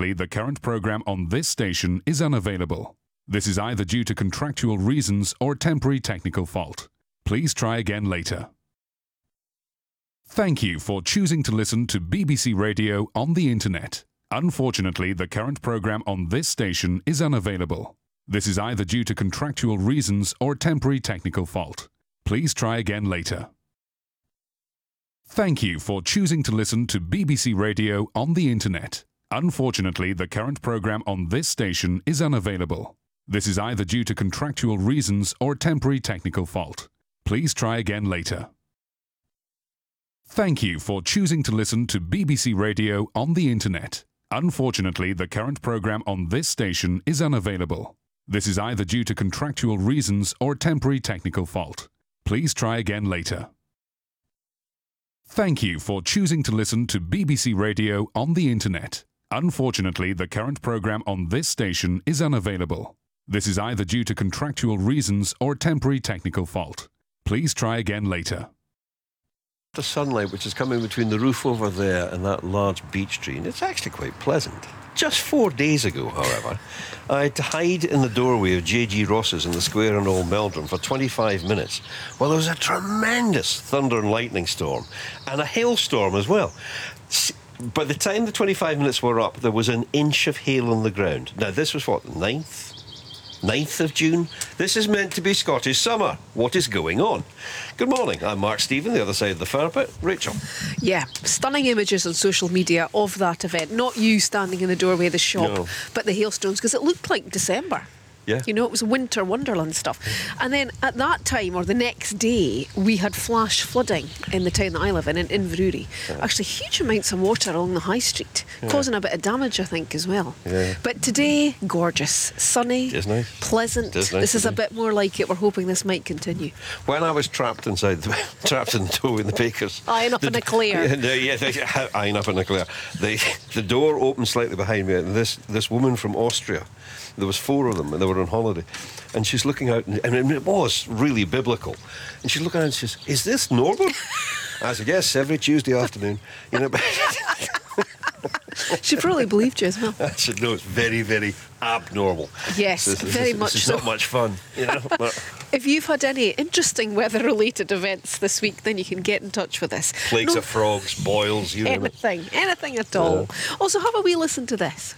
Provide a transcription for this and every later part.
Unfortunately, the current programme on this station is unavailable. This is either due to contractual reasons or temporary technical fault. Please try again later. Thank you for choosing to listen to BBC Radio on the Internet. Unfortunately, the current programme on this station is unavailable. This is either due to contractual reasons or temporary technical fault. Please try again later. Thank you for choosing to listen to BBC Radio on the Internet. Unfortunately, the current programme on this station is unavailable. This is either due to contractual reasons or temporary technical fault. Please try again later. Thank you for choosing to listen to BBC Radio on the Internet. Unfortunately, the current programme on this station is unavailable. This is either due to contractual reasons or temporary technical fault. Please try again later. Thank you for choosing to listen to BBC Radio on the Internet. Unfortunately, the current programme on this station is unavailable. This is either due to contractual reasons or temporary technical fault. Please try again later. The sunlight which is coming between the roof over there and that large beech tree, and it's actually quite pleasant. Just 4 days ago, however, I had to hide in the doorway of J.G. Ross's in the square in Old Meldrum for 25 minutes while there was a tremendous thunder and lightning storm and a hailstorm as well. By the time the 25 minutes were up, there was an inch of hail on the ground. Now, this was what, the 9th of June? This is meant to be Scottish summer. What is going on? Good morning, I'm Mark Stephen, the other side of the parapet. Rachel. Yeah, stunning images on social media of that event. Not you standing in the doorway of the shop, but the hailstones, because it looked like December. Yeah. You know, it was winter wonderland stuff. And then at that time, or the next day, we had flash flooding in the town that I live in Inverurie. Actually, huge amounts of water along the high street, causing a bit of damage, I think, as well. Yeah. But today, gorgeous, sunny, nice. Pleasant. Nice this is today. a bit more like it. We're hoping this might continue. When I was trapped in the doorway in the baker's... Eyeing up in a Clare. Eyeing up in a Clare. The door opened slightly behind me, and this woman from Austria, there was 4 of them, and they were on holiday. And she's looking out, and it was really biblical. And she's looking out and she says, "Is this normal?" I said, "Yes, every Tuesday afternoon." You know, She probably believed you as well. I said, "No, it's very, very abnormal." Yes, very much so. It's not much fun, you know. If you've had any interesting weather-related events this week, then you can get in touch with us. Plagues of frogs, boils, you name it. Anything at all. Also, have a wee listen to this.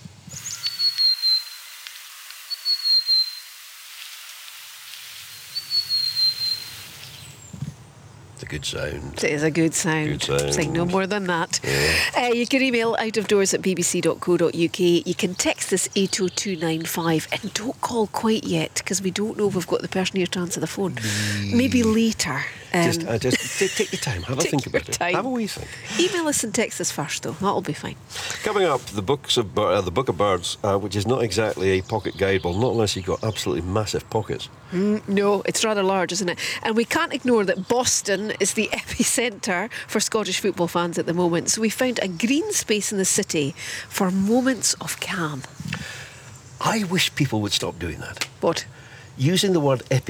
A good sound. It is a good sound. Saying no more than that. Yeah. You can email outofdoors@bbc.co.uk. You can text us 80295 and don't call quite yet because we don't know if we've got the person here to answer the phone. Maybe later. Just take your time. Have a think about it. Have a wee think. Email us and text us first, though. That'll be fine. Coming up, the Book of Birds, which is not exactly a pocket guide, well, not unless you've got absolutely massive pockets. No, it's rather large, isn't it? And we can't ignore that Boston is the epicentre for Scottish football fans at the moment. So we found a green space in the city for moments of calm. I wish people would stop doing that. What? Using the word